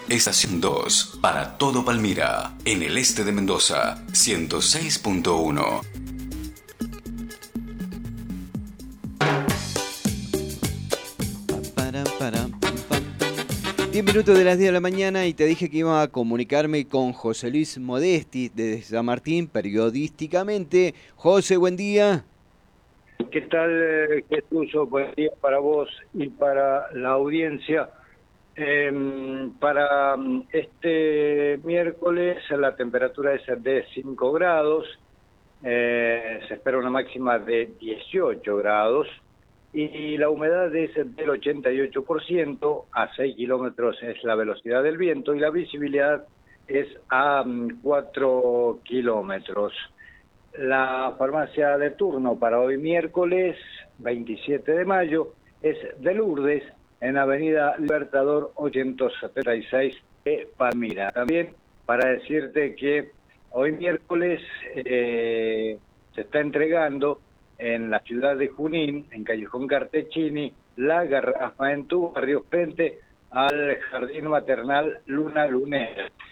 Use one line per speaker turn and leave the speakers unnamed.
Estación 2, para todo Palmira, en el este de Mendoza, 106.1.
Param, param, pam, pam. 10 minutos de las 10 de la mañana y te dije que iba a comunicarme con José Luis Modesti desde San Martín periodísticamente. José, buen día.
¿Qué tal, Jesús? Buen día para vos y para la audiencia. Para este miércoles la temperatura es de 5 grados, se espera una máxima de 18 grados y la humedad es del 88%, a 6 kilómetros es la velocidad del viento y la visibilidad es a 4 kilómetros. La farmacia de turno para hoy miércoles 27 de mayo es de Lourdes, en Avenida Libertador 876 de Palmira. También para decirte que hoy miércoles se está entregando en la ciudad de Junín, en Callejón Cartechini, la garrafa en tu barrio frente al Jardín Maternal Luna Lunera.